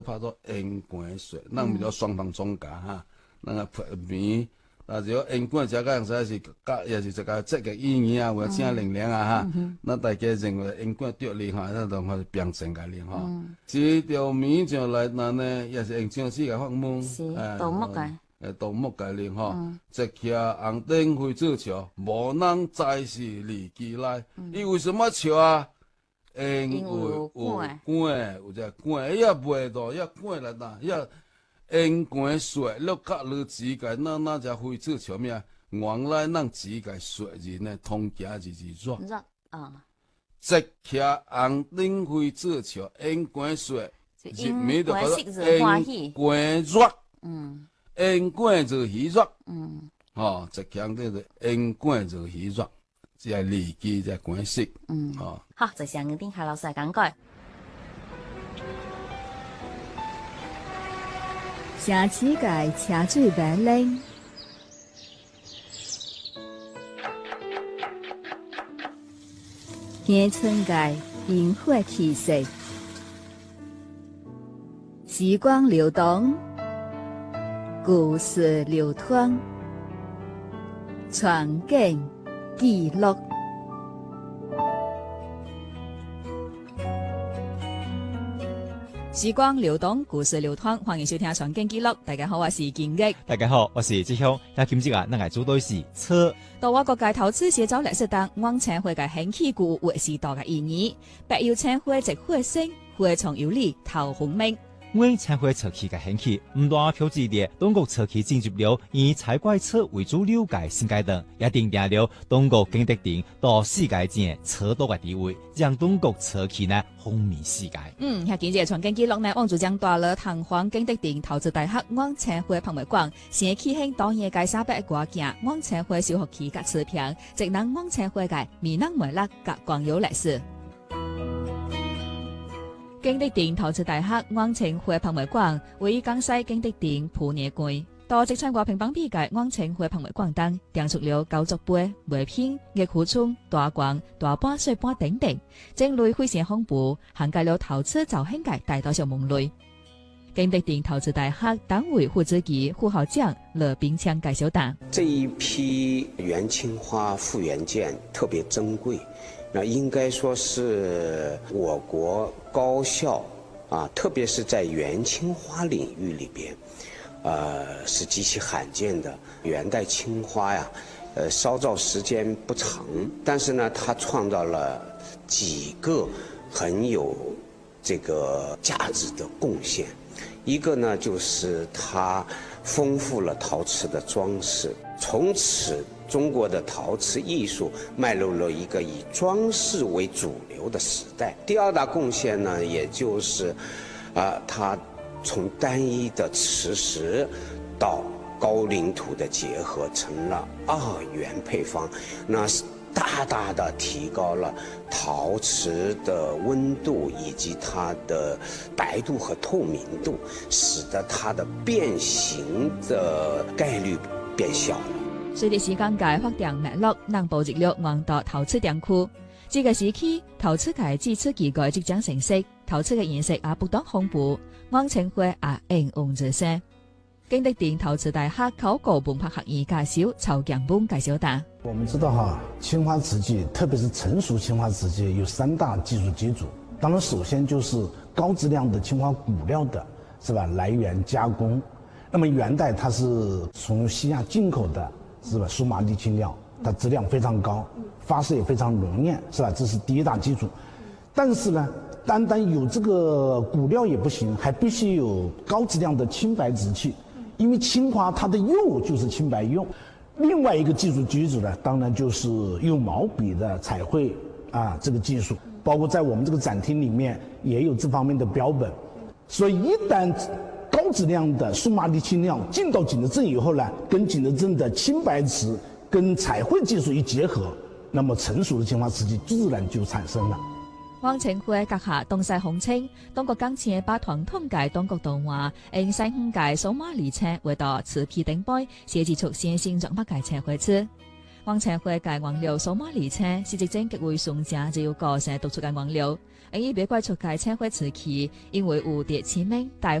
拍做烟管水，咱咪叫双方中家哈，咱个面。啊，如果烟管食个用使是甲也是一个这个意义啊，或者正能量啊哈。那大家认为烟管对你哈，那当然是标准概念哈。这条面上来呢，也是用上世界法门， 盗墓界， 盗墓概念哈。一徛红灯会做桥，无人在世离其内。伊为什么桥啊？因为有管，有只管，也袂到，也管来呐，也。烟管水，落甲落指甲，那只会做桥咩？原来咱指甲水人呢，通行就是热。 热啊！ 一徛红灯会做桥，烟管水，入面就叫做烟管热。烟管就喜热。哦，一徛叫做烟管就喜热，即系利基，即系关系。哦， 好，就向你丁海老师来讲解。 城市界车水马龙，乡村界烟火气息，时光流动，故事流淌，传景记录。 时光流动，故事流淌，欢迎收听《传景记录》。大家好，我是金玉。 大家好，我是志雄。今日咱来主对是车。 到我国界投资写走历史当，往前会嘅兴起故活时代嘅意义。白油青花直火星，花从有理头红明。 阮青花车企嘅兴起，唔单标志着中国车企进入了以采怪车为主流嘅新阶段，也定定了中国景德镇到世界前车道嘅地位，让中国车企呢风靡世界。 遐今日嘅传景记录呢，往主将大了唐皇景德镇投资大学往青花拍卖馆，先起兴当夜介三百个件往青花小学期甲持平，直能往青花界闽南梅勒甲广有历史。景德镇投资大学往青花拍卖馆位于江西景德镇浦野街，多即参外乒乓比赛往青花拍卖馆等，订出了高足杯、卖品、玉虎葱、大罐、大半碎半等等，种类非常丰富，涵盖了投资造兴界大多数门类。景德镇投资大学党委副主席、副校长乐冰强介绍道： 这一批元青花复原件特别珍贵。那应该说是我国高校啊，特别是在元青花领域里边，是极其罕见的。元代青花呀，烧造时间不长，但是呢，它创造了几个很有这个价值的贡献。一个呢，就是它丰富了陶瓷的装饰，从此中国的陶瓷艺术迈入了一个以装饰为主流的时代。第二大贡献呢，也就是，它从单一的瓷石到高岭土的结合，成了二元配方，那是大大的提高了陶瓷的温度以及它的白度和透明度，使得它的变形的概率变小了。 随着时间界发展脉络，咱步入了硬度投资地区。这个时期，投资界自此技术即将成熟，投资嘅颜色也不断丰富，往青花也应运而生。景德镇投资大学考古文化学院教授曹强本介绍道： 我们知道哈，青花瓷器，特别是成熟青花瓷器，有3大技术基础。当然，首先就是高质量的青花骨料的，是吧？来源加工。那么元代它是从西亚进口的，是吧？苏麻地青料，它质量非常高，发色也非常浓艳，是吧？这是第一大基础。但是呢，单单有这个骨料也不行，还必须有高质量的青白瓷器。因为青花它的釉就是青白釉，另外一个技术基础呢，当然就是用毛笔的彩绘啊，这个技术，包括在我们这个展厅里面也有这方面的标本。所以一旦高质量的苏麻地青料进到景德镇以后呢，跟景德镇的青白瓷跟彩绘技术一结合，那么成熟的青花瓷器自然就产生了。 往青花閣下東西紅青，中國今次把傳統界中國動畫，用西方界數碼里程為到瓷皮頂杯，寫製出先進狀態界青花瓷。 黃青花嘅原料數碼而且是一種極為純正就有個性獨出嘅原料，而伊別怪出嘅青花瓷器，因為有地青名帶